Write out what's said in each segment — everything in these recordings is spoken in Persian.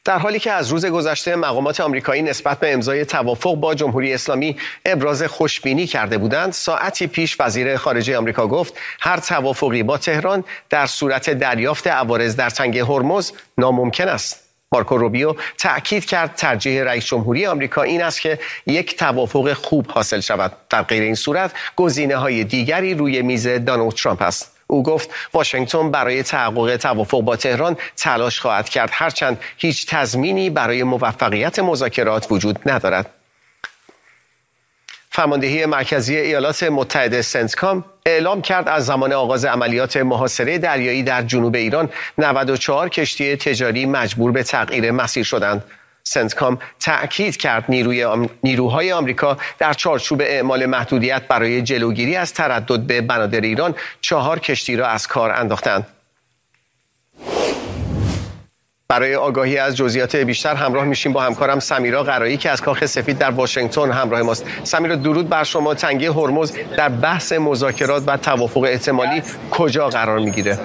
در حالی که از روز گذشته مقامات آمریکایی نسبت به امضای توافق با جمهوری اسلامی ابراز خوشبینی کرده بودند، ساعتی پیش وزیر خارجه آمریکا گفت هر توافقی با تهران در صورت دریافت عوارض در تنگه هرمز ناممکن است. مارکو روبیو تأکید کرد ترجیح رئیس جمهوری آمریکا این است که یک توافق خوب حاصل شود. در غیر این صورت گزینه‌های دیگری روی میز دونالد ترامپ است. او گفت واشنگتن برای تحقق توافق با تهران تلاش خواهد کرد، هرچند هیچ تضمینی برای موفقیت مذاکرات وجود ندارد. فرماندهی مرکزی ایالات متحده سنتکام اعلام کرد از زمان آغاز عملیات محاصره دریایی در جنوب ایران 94 کشتی تجاری مجبور به تغییر مسیر شدند. سنتکام تأکید کرد نیروهای آمریکا در چارچوب اعمال محدودیت برای جلوگیری از تردد به بنادر ایران 4 کشتی را از کار انداختند. برای آگاهی از جزئیات بیشتر همراه میشیم با همکارم سمیرا قرایی که از کاخ سفید در واشنگتن همراه ماست. سمیرا، درود بر شما. تنگه هرمز در بحث مذاکرات و توافق احتمالی کجا قرار میگیره؟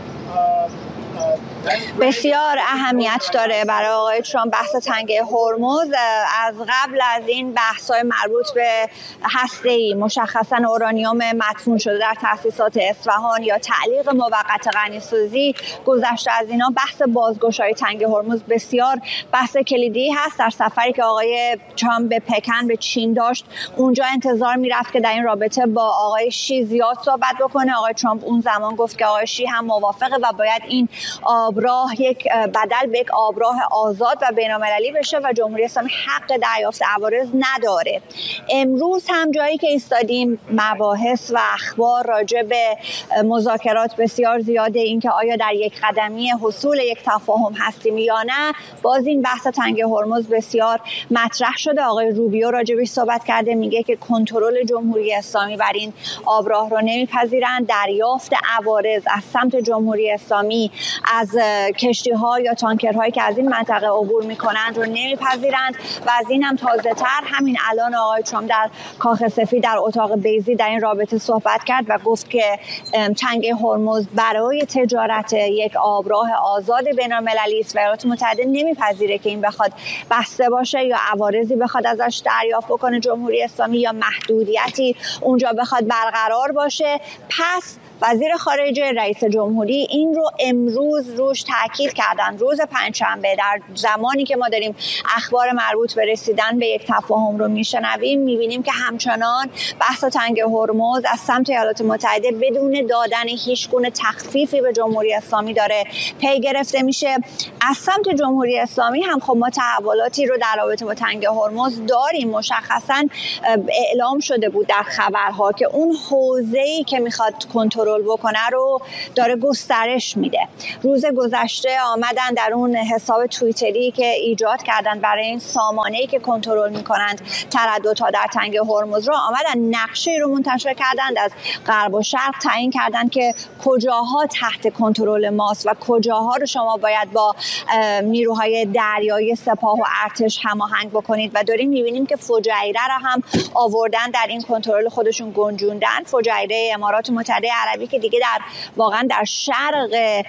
بسیار اهمیت داره برای آقای ترامپ بحث تنگه هرمز. از قبل از این بحث‌های مربوط به هسته‌ای، مشخصاً اورانیوم مدفون شده در تأسیسات اصفهان یا تعلیق موقت غنی‌سازی گذشته از اینا، بحث بازگشایی تنگه هرمز بسیار بحث کلیدی هست. در سفری که آقای ترامپ به پکن به چین داشت، اونجا انتظار میرفت که در این رابطه با آقای شی زیاد صحبت بکنه. آقای ترامپ اون زمان گفت که آقای شی هم موافقه و باید این آبراه یک بدل به یک آبراه آزاد و بین‌المللی بشه و جمهوری اسلامی حق دریافت عوارض نداره. امروز هم جایی که ایستادیم مباحث و اخبار راجع به مذاکرات بسیار زیاده، اینکه آیا در یک قدمی حصول یک تفاهم هستیم یا نه. باز این بحث تنگه هرمز بسیار مطرح شده. آقای روبیو راجعش صحبت کرده، میگه که کنترل جمهوری اسلامی بر این آبراه رو نمیپذیرند. دریافت عوارض از سمت جمهوری اسلامی از کشتی‌ها یا تانکرهایی که از این منطقه عبور می‌کنند رو نمی‌پذیرند. و از این هم تازه‌تر همین الان آقای ترامپ در کاخ سفید در اتاق بیضی در این رابطه صحبت کرد و گفت که تنگه هرمز برای تجارت یک آبراه آزاد بین‌المللی است و ایالات متحده نمی‌پذیره که این بخواد بسته باشه یا عوارضی بخواد ازش دریافت بکنه جمهوری اسلامی یا محدودیتی اونجا بخواد برقرار باشه. پس وزیر خارجه، رئیس جمهوری این رو امروز روش تاکید کردن. روز پنجشنبه در زمانی که ما داریم اخبار مربوط به رسیدن به یک تفاهم رو میشنویم، میبینیم که همچنان بحث تنگه هرمز از سمت ایالات متحده بدون دادن هیچ گونه تخفیفی به جمهوری اسلامی داره پی گرفته میشه. از سمت جمهوری اسلامی هم خب ما تحولاتی رو در رابطه با تنگه هرمز داریم. مشخصاً اعلام شده بود در خبرها که اون حوزه‌ای که میخواد کنترل بکنه رو داره گسترش میده. روز گذشته آمدن در اون حساب توییتری که ایجاد کردن برای این سامانه‌ای که کنترل میکنند ترددها در تنگه هرمز رو، آمدن نقشه رو منتشر کردند از غرب و شرق، تعیین کردن که کجاها تحت کنترل ماست و کجاها رو شما باید با نیروهای دریایی سپاه و ارتش هماهنگ بکنید. و داریم میبینیم که فجایره رو هم آوردن در این کنترل خودشون گنجوندن. فجایره امارات متحده عربی که دیگه واقعا در شرق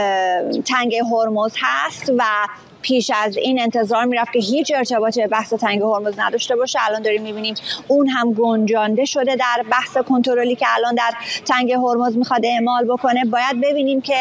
تنگه هرمز هست و پیش از این انتظار میرفت که هیچ ارتباطی به بحث تنگه هرمز نداشته باشه. الان داریم میبینیم اون هم گنجانده شده در بحث کنترلی که الان در تنگه هرمز میخواد اعمال بکنه. باید ببینیم که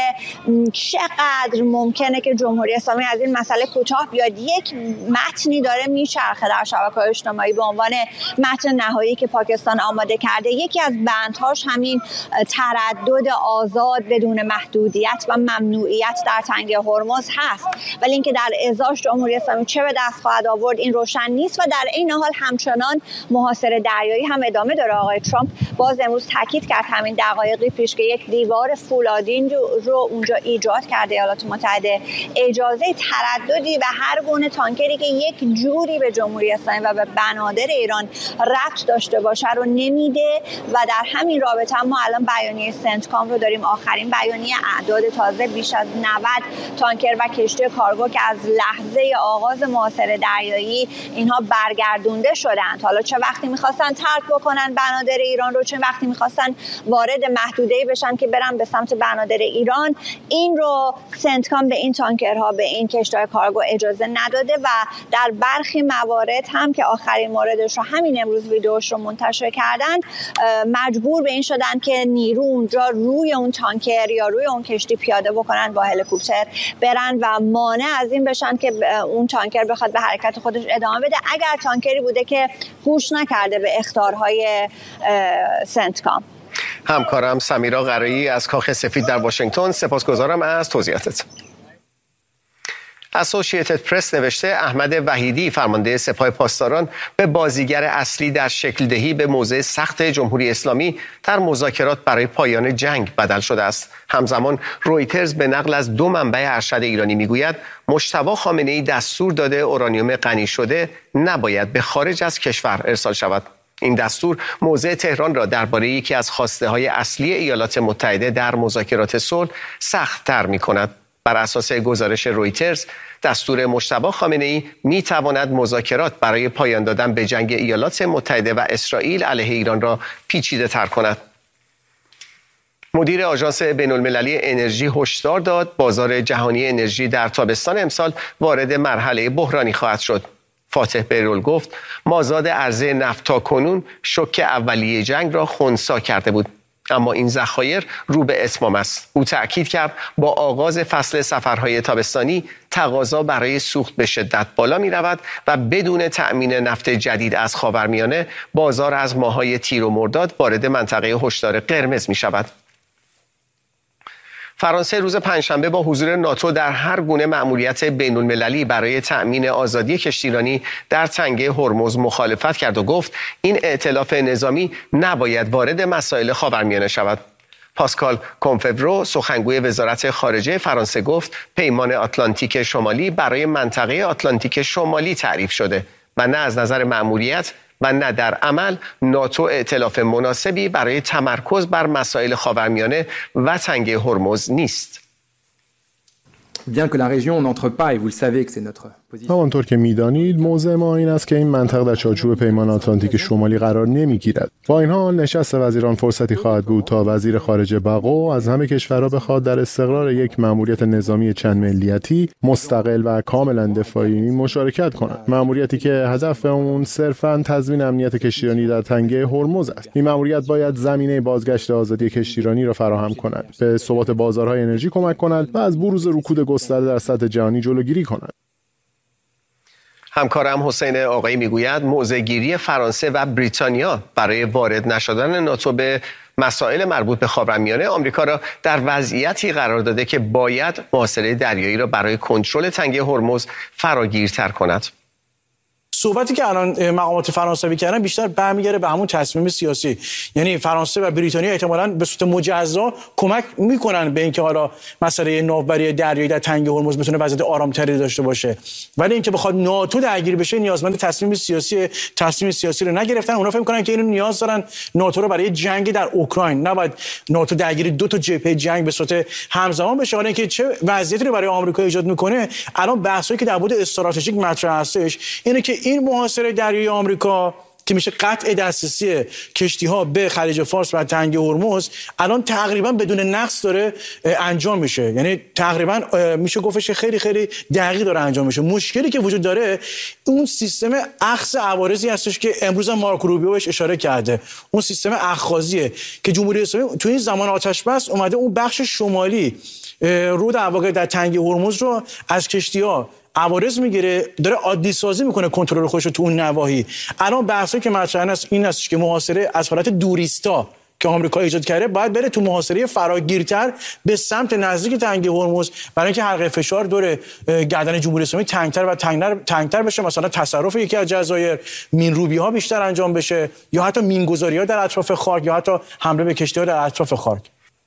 چقدر ممکنه که جمهوری اسلامی از این مسئله کوتاه بیاد. یک متنی داره میچرخه در شبکه‌های اجتماعی به عنوان متن نهایی که پاکستان آماده کرده. یکی از بندهاش همین تردد آزاد بدون محدودیت و ممنوعیت در تنگه هرمز هست، ولی اینکه در ازاش جمهوری اسلامی چه به دست خواهد آورد این روشن نیست. و در این حال همچنان محاصره دریایی هم ادامه داره. آقای ترامپ باز امروز تاکید کرد همین دقایقی پیش که یک دیوار فولادین رو اونجا ایجاد کرده ایالات متحده. اجازه ترددی به هر گونه تانکری که یک جوری به جمهوری اسلامی و به بنادر ایران ربط داشته باشه رو نمیده. و در همین رابطه ما الان بیانیه سنتکام رو داریم، آخرین بیانیه، اعداد تازه بیش از 90 تانکر و کشتی کارگو که از لحظه آغاز محاصره دریایی اینها برگردونده شدند. حالا چه وقتی میخواستن ترک بکنن بنادر ایران رو، چه وقتی میخواستن وارد محدوده‌ای بشن که برن به سمت بنادر ایران، این رو سنتکام به این تانکرها، به این کشتی‌های کارگو اجازه نداده و در برخی موارد هم که آخرین موردش رو همین امروز ویدیوش رو منتشر کردن، مجبور به این شدن که نیرو اونجا روی اون تانکر یا روی اون کشتی پیاده بکنن، با هلیکوپتر برن و مانع از این بشن که اون تانکر بخواد به حرکت خودش ادامه بده، اگر تانکری بوده که گوش نکرده به اخطارهای سنتکام. همکارم سمیرا قرایی از کاخ سفید در واشنگتن، سپاسگزارم از توضیحاتت. اسوسییتد پرس نوشته احمد وحیدی فرمانده سپاه پاسداران به بازیگر اصلی در شکل دهی به موضع سخت جمهوری اسلامی در مذاکرات برای پایان جنگ بدل شده است. همزمان رویترز به نقل از 2 منبع ارشد ایرانی میگوید مجتبی خامنه‌ای دستور داده اورانیوم غنی شده نباید به خارج از کشور ارسال شود. این دستور موضع تهران را درباره یکی از خواسته‌های اصلی ایالات متحده در مذاکرات صلح سخت‌تر می‌کند. بر اساس گزارش رویترز، دستور مجتبی خامنه‌ای می‌تواند مذاکرات برای پایان دادن به جنگ ایالات متحده و اسرائیل علیه ایران را پیچیده‌تر کند. مدیر آژانس بین‌المللی انرژی هشدار داد بازار جهانی انرژی در تابستان امسال وارد مرحله بحرانی خواهد شد. فاتح بیرول گفت مازاد عرضه نفت تاکنون شوک اولیه جنگ را خنثی کرده بود، اما این ذخایر رو به اتمام است. او تأکید کرد با آغاز فصل سفرهای تابستانی تقاضا برای سوخت به شدت بالا می رود و بدون تأمین نفت جدید از خاورمیانه بازار از ماه‌های تیر و مرداد وارد منطقه هشدار قرمز می شود. فرانسه روز پنجشنبه با حضور ناتو در هر گونه مأموریت بین‌المللی برای تأمین آزادی کشتیرانی در تنگه هرمز مخالفت کرد و گفت این ائتلاف نظامی نباید وارد مسائل خاورمیانه شود. پاسکال کنفورو سخنگوی وزارت خارجه فرانسه گفت پیمان آتلانتیک شمالی برای منطقه آتلانتیک شمالی تعریف شده و نه از نظر مأموریت و نه در عمل ناتو ائتلاف مناسبی برای تمرکز بر مسائل خاورمیانه و تنگه هرمز نیست. همانطور که می‌دانید موضع ما این است که این منطقه در چارچوب پیمان آتلانتیک شمالی قرار نمی‌گیرد. با این حال نشست وزیران فرصتی خواهد بود تا وزیر خارجه بقو از همه کشورها بخواد در استقرار یک مأموریت نظامی چند ملیتی مستقل و کاملا دفاعی مشارکت کنند. مأموریتی که هدف اون صرفاً تضمین امنیت کشتیرانی در تنگه هرمز است. این مأموریت باید زمینه بازگشت آزادی کشتیرانی را فراهم کند، به ثبات بازارهای انرژی کمک کند و از بروز رکود گسترده در سطح جهانی جلوگیری کند. همکارم حسین آقایی میگوید موضع‌گیری فرانسه و بریتانیا برای وارد نشدن ناتو به مسائل مربوط به خاورمیانه آمریکا را در وضعیتی قرار داده که باید محاصره دریایی را برای کنترل تنگه هرمز فراگیرتر کند. صحبتی که الان مقامات فرانسوی کردن بیشتر برمیگره به همون تصمیم سیاسی، یعنی فرانسه و بریتانیا احتمالاً به صورت مجزا کمک میکنن به اینکه حالا مسئله ناوبری دریایی در تنگه هرمز بتونه وضعیت آرامتری داشته باشه، ولی اینکه بخواد ناتو درگیر بشه نیازمند تصمیم سیاسی رو نگرفتن. اونا فکر میکنن که اینو نیاز دارن ناتو رو برای جنگ در اوکراین، نباید ناتو درگیر 2 تا جبهه جنگ به صورت همزمان بشه. حالا اینکه چه وضعیتی رو برای آمریکا ایجاد میکنه، الان بحثایی که در مورد استراتژیک مطرح هستش اینه که این محاصره دریایی آمریکا که میشه قطع دسترسی کشتی‌ها به خلیج فارس و تنگه هرمز الان تقریبا بدون نقص داره انجام میشه، یعنی تقریبا میشه گفتش خیلی خیلی دقیق داره انجام میشه. مشکلی که وجود داره اون سیستم اخذ عوارضی هستش که امروز مارکو روبیو بهش اشاره کرده، اون سیستم اخاذیه که جمهوری اسلامی تو این زمان آتش بس اومده اون بخش شمالی رو در واقع در تنگه هرمز رو از کشتی‌ها عوارض میگیره، داره عادی سازی میکنه کنترل خودش رو تو اون نواحی. الان بحثی که مطرح است این است که محاصره از حالت دوریستا که آمریکا ایجاد کرده باید بره تو محاصره فراگیرتر به سمت نزدیک تنگه هرمز، برای اینکه حلقه فشار دور گردن جمهوری اسلامی تنگتر و تنگتر بشه، مثلا تصرف یکی از جزایر، مینروبی ها بیشتر انجام بشه یا حتی مینگذاری ها در اطراف خاک یا حتی حمله به کشتی ها در اطراف خاک.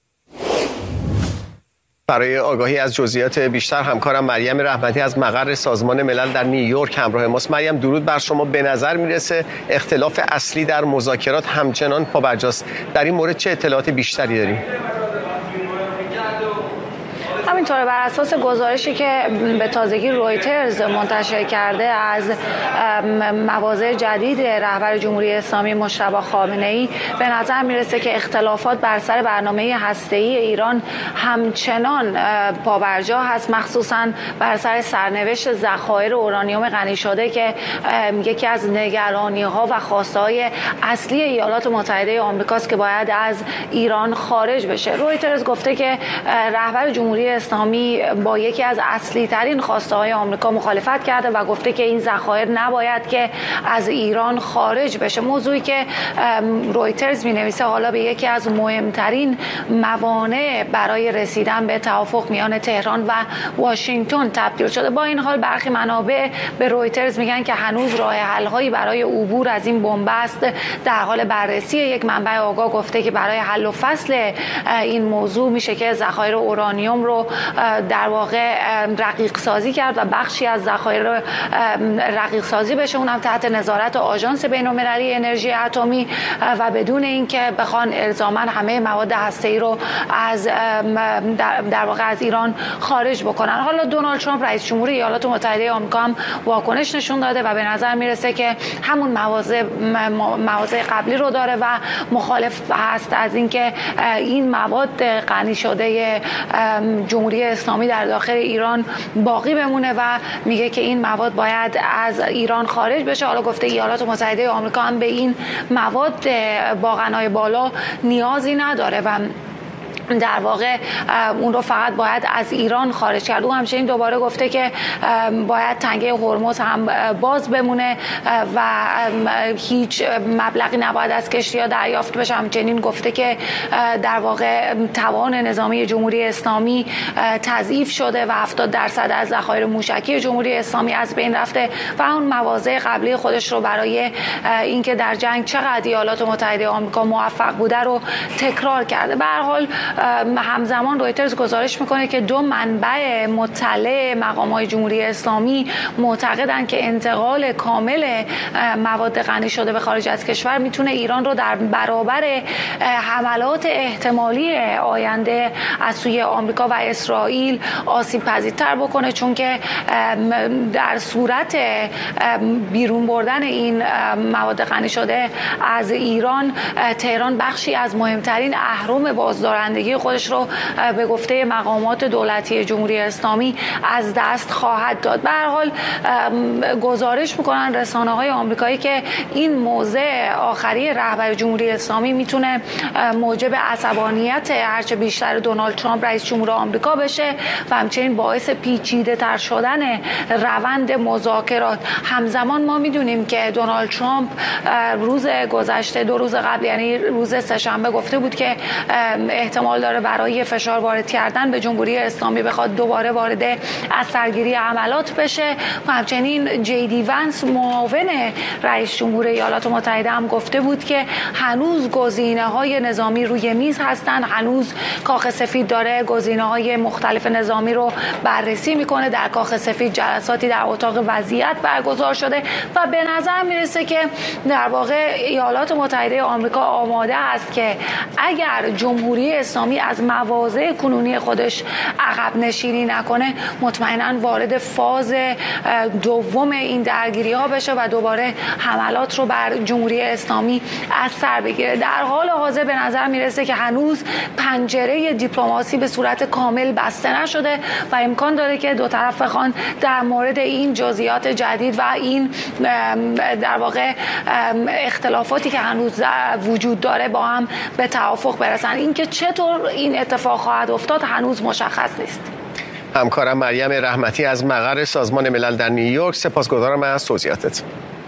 برای آگاهی از جزئیات بیشتر همکارم مریم رحمتی از مقر سازمان ملل در نیویورک همراه ماست. مریم درود بر شما. به نظر میرسه اختلاف اصلی در مذاکرات همچنان پابرجاست. در این مورد چه اطلاعات بیشتری داریم؟ همینطور بر اساس گزارشی که به تازگی رویترز منتشر کرده از مواضع جدید رهبر جمهوری اسلامی مجتبی خامنه‌ای به نظر میرسه که اختلافات بر سر برنامه هسته‌ای ایران همچنان پابرجا هست، مخصوصا بر سر سرنوشت ذخایر اورانیوم غنی شده که یکی از نگرانی‌ها و خواسته‌های اصلی ایالات متحده آمریکاست که باید از ایران خارج بشه. رویترز گفته که رهبر جمهوری اسلامی با یکی از اصلی ترین خواسته‌های آمریکا مخالفت کرده و گفته که این ذخایر نباید که از ایران خارج بشه. موضوعی که رویترز می‌نویسه حالا به یکی از مهمترین موانع برای رسیدن به توافق میان تهران و واشنگتن تبدیل شده. با این حال برخی منابع به رویترز میگن که هنوز راه حل‌هایی برای عبور از این بنبست در حال بررسی. یک منبع آگاه گفته که برای حل و فصل این موضوع میشه که ذخایر اورانیوم رو در واقع رقیق سازی کرد و بخشی از ذخایر رقیق سازی بشه، اونم تحت نظارت آژانس بین‌المللی انرژی اتمی و بدون اینکه بخوان الزاما همه مواد هسته‌ای رو از در واقع از ایران خارج بکنن. حالا دونالد ترامپ رئیس جمهور ایالات متحده آمریکا هم واکنش نشون داده و به نظر میرسه که همون مواضع قبلی رو داره و مخالف هست از اینکه این مواد غنی شده جمهوری اسلامی در داخل ایران باقی بمونه و میگه که این مواد باید از ایران خارج بشه. حالا گفته ایالات متحده آمریکا هم به این مواد با غنای بالا نیازی نداره و در واقع اون رو فقط باید از ایران خارج کرد. او همچنین دوباره گفته که باید تنگه هرمز هم باز بمونه و هیچ مبلغی نباید از کشتی‌ها دریافت بشه. همچنین گفته که در واقع توان نظامی جمهوری اسلامی تضعیف شده و 70% از ذخایر موشکی جمهوری اسلامی از بین رفته و اون مواضع قبلی خودش رو برای اینکه در جنگ چقدر ایالات متحده آمریکا موفق بوده رو تکرار کرده. به هر حال همزمان رویترز گزارش میکنه که دو منبع مطلع مقامات جمهوری اسلامی معتقدند که انتقال کامل مواد غنی شده به خارج از کشور میتونه ایران رو در برابر حملات احتمالی آینده از سوی آمریکا و اسرائیل آسیب پذیرتر بکنه، چون که در صورت بیرون بردن این مواد غنی شده از ایران، تهران بخشی از مهمترین اهرم بازدارندگی خودش رو به گفته مقامات دولتی جمهوری اسلامی از دست خواهد داد. به هر حال گزارش میکنن رسانه‌های آمریکایی که این موضع آخری رهبر جمهوری اسلامی میتونه موجب عصبانیت هرچه بیشتر دونالد ترامپ رئیس جمهور آمریکا بشه و همچنین باعث پیچیده تر شدن روند مذاکرات. همزمان ما میدونیم که دونالد ترامپ روز گذشته 2 روز قبل یعنی روز سه‌شنبه گفته بود که احتمال داره برای فشار وارد کردن به جمهوری اسلامی بخواد دوباره وارد از سرگیری عملات بشه و همچنین جی دی ونس معاون رئیس جمهور ایالات متحده هم گفته بود که هنوز گزینه‌های نظامی روی میز هستن، هنوز کاخ سفید داره گزینه‌های مختلف نظامی رو بررسی میکنه. در کاخ سفید جلساتی در اتاق وضعیت برگزار شده و به نظر میرسه که در واقع ایالات متحده آمریکا آماده است که اگر جمهوری اسلامی از مواضع کنونی خودش عقب نشینی نکنه مطمئناً وارد فاز دوم این درگیری ها بشه و دوباره حملات رو بر جمهوری اسلامی از سر بگیره. در حال حاضر به نظر میرسه که هنوز پنجره دیپلماسی به صورت کامل بسته نشده و امکان داره که دو طرف بخوان در مورد این جزئیات جدید و این در واقع اختلافاتی که هنوز وجود داره با هم به توافق برسن. اینکه چطور این اتفاق خواهد افتاد هنوز مشخص نیست. همکارم مریم رحمتی از مقر سازمان ملل در نیویورک، سپاسگزارم از توضیحاتت.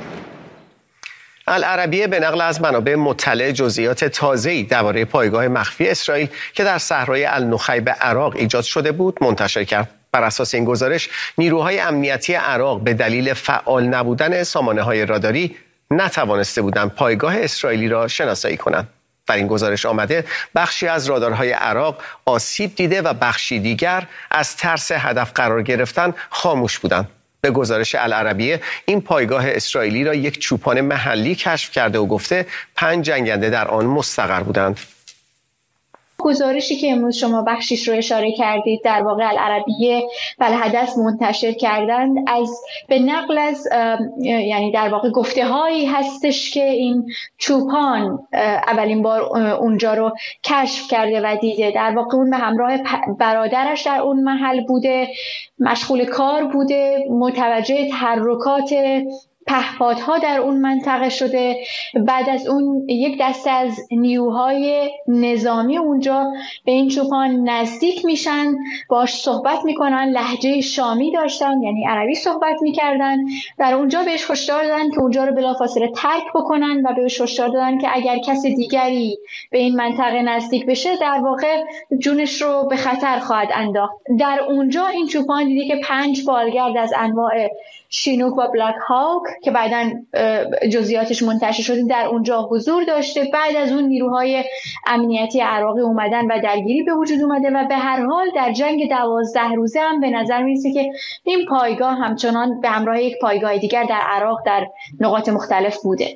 العربیه به نقل از منابع مطلع جزئیات تازه‌ای درباره پایگاه مخفی اسرائیل که در صحرای النخیب عراق ایجاد شده بود منتشر کرد. بر اساس این گزارش نیروهای امنیتی عراق به دلیل فعال نبودن سامانه‌های راداری نتوانسته بودند پایگاه اسرائیلی را شناسایی کنند. در این گزارش آمده بخشی از رادارهای عراق آسیب دیده و بخشی دیگر از ترس هدف قرار گرفتن خاموش بودند. به گزارش العربیه این پایگاه اسرائیلی را یک چوپان محلی کشف کرده و گفته 5 جنگنده در آن مستقر بودند. گزارشی که امروز شما بخشیش رو اشاره کردید در واقع العربیه و الحدث منتشر کردند به نقل از یعنی در واقع گفته‌هایی هستش که این چوپان اولین بار اونجا رو کشف کرده و دیده. در واقع اون به همراه برادرش در اون محل بوده، مشغول کار بوده، متوجه تحرکات پهپادها در اون منطقه شده. بعد از اون یک دسته از نیروهای نظامی اونجا به این چوپان نزدیک میشن، باش صحبت میکنن، لهجه شامی داشتن یعنی عربی صحبت میکردن. در اونجا بهش هشدار دادن که اونجا رو بلافاصله ترک بکنن و بهش هشدار دادن که اگر کس دیگری به این منطقه نزدیک بشه در واقع جونش رو به خطر خواهد انداخت. در اونجا این چوپان دیده که 5 بالگرد از انواع شینوک و بلک هاوک که بعداً جزئیاتش منتشر شده در اونجا حضور داشته. بعد از اون نیروهای امنیتی عراقی اومدن و درگیری به وجود اومده و به هر حال در جنگ 12 روزه هم به نظر میرسه که این پایگاه همچنان به همراه یک پایگاه دیگر در عراق در نقاط مختلف بوده.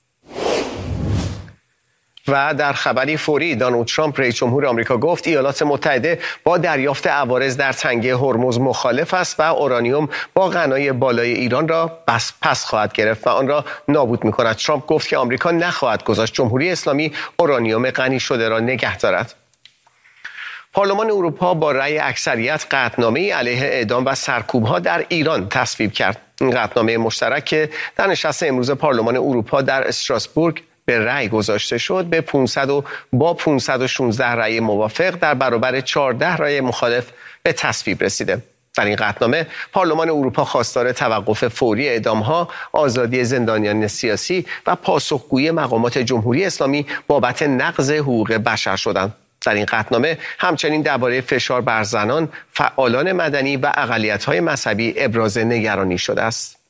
و در خبری فوری دونالد ترامپ رئیس جمهور آمریکا گفت ایالات متحده با دریافت عوارض در تنگه هرمز مخالف است و اورانیوم با غنای بالای ایران را پس خواهد گرفت و آن را نابود می‌کند. ترامپ گفت که آمریکا نخواهد گذاشت جمهوری اسلامی اورانیوم غنی شده را نگه دارد. پارلمان اروپا با رأی اکثریت قطعنامه‌ای علیه اعدام و سرکوب‌ها در ایران تصویب کرد. این قطعنامه مشترک که در نشست امروز پارلمان اروپا در استراسبورگ به رأی گذاشته شد با 516 رأی موافق در برابر 14 رأی مخالف به تصویب رسیده. در این قطعنامه پارلمان اروپا خواستار توقف فوری اعدام‌ها، آزادی زندانیان سیاسی و پاسخگویی مقامات جمهوری اسلامی بابت نقض حقوق بشر شدند. در این قطعنامه همچنین درباره فشار بر زنان، فعالان مدنی و اقلیت‌های مذهبی ابراز نگرانی شده است.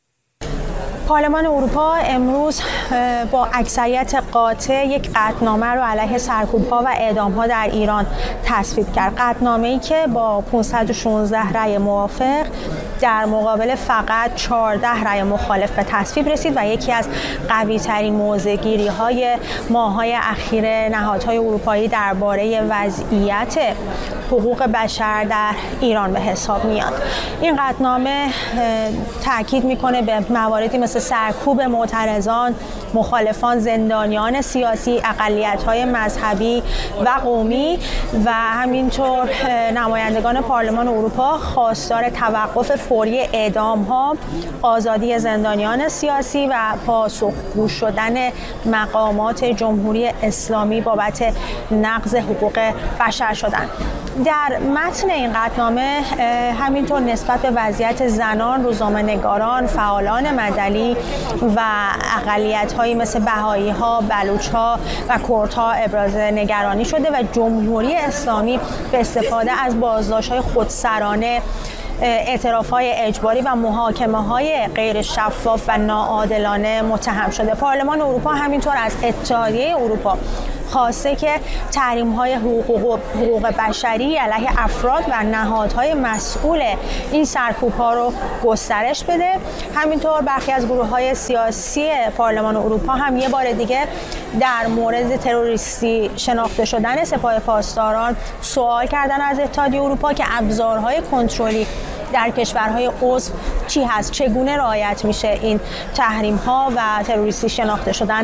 پارلمان اروپا امروز با اکثریت قاطع یک قطعنامه رو علیه سرکوب‌ها و اعدام‌ها در ایران تصویب کرد. قطعنامه‌ای که با 516 رأی موافق در مقابل فقط 14 رأی مخالف به تصویب رسید و یکی از قوی‌ترین موضع‌گیری‌های ماه‌های اخیر نهادهای اروپایی درباره وضعیت حقوق بشر در ایران به حساب میاد. این قطعنامه تاکید میکنه به مواردی مثل سرکوب معترضان، مخالفان، زندانیان سیاسی، اقلیت‌های مذهبی و قومی و همینطور نمایندگان پارلمان اروپا خواستار توقف فوری اعدام‌ها، آزادی زندانیان سیاسی و پاسخگو شدن مقامات جمهوری اسلامی بابت نقض حقوق بشر شدند. در متن این قطعنامه همینطور نسبت به وضعیت زنان، روزنامه‌نگاران، فعالان مدنی و اقلیت‌هایی مثل بهائی‌ها، بلوچ‌ها و کردها ابراز نگرانی شده و جمهوری اسلامی به استفاده از بازداشت‌های خودسرانه، اعتراف‌های اجباری و محاکمه‌های غیر شفاف و ناعادلانه متهم شده. پارلمان اروپا همینطور از اتحادیه اروپا خواسته که تحریم‌های حقوق بشری علیه افراد و نهادهای مسئول این سرکوب‌ها رو گسترش بده. همینطور برخی از گروه‌های سیاسی پارلمان اروپا هم یه بار دیگه در مورد تروریستی شناخته شدن سپاه پاسداران سوال کردن از اتحادیه اروپا که ابزارهای کنترلی در کشورهای عضو چی هست، چگونه رعایت میشه این تحریم‌ها و تروریستی شناخته شدن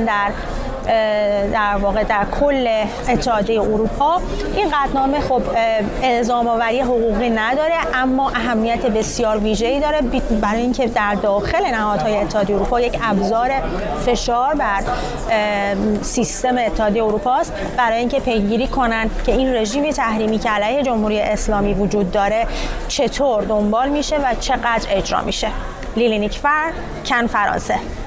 در واقع در کل اتحادیه اروپا. این قطعنامه خب الزام آوری حقوقی نداره اما اهمیت بسیار ویژه‌ای داره برای اینکه در داخل نهادهای اتحادیه اروپا یک ابزار فشار بر سیستم اتحادیه اروپا است برای اینکه پیگیری کنن که این رژیم تحریمی که علیه جمهوری اسلامی وجود داره چطور دنبال میشه و چقدر اجرا میشه. لیلی نیکفر، کن فرانسه.